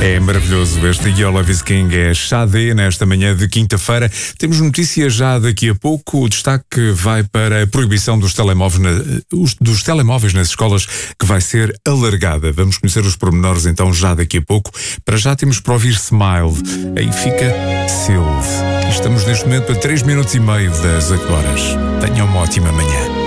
É maravilhoso este Your Love is King, é Xadê nesta manhã de quinta-feira. Temos notícias já daqui a pouco. O destaque vai para a proibição dos telemóveis nas escolas, que vai ser alargada. Vamos conhecer os pormenores então já daqui a pouco. Para já temos para ouvir Smile. Aí fica Silve. Estamos neste momento a 3 minutos e meio das 8 horas. Tenham uma ótima manhã.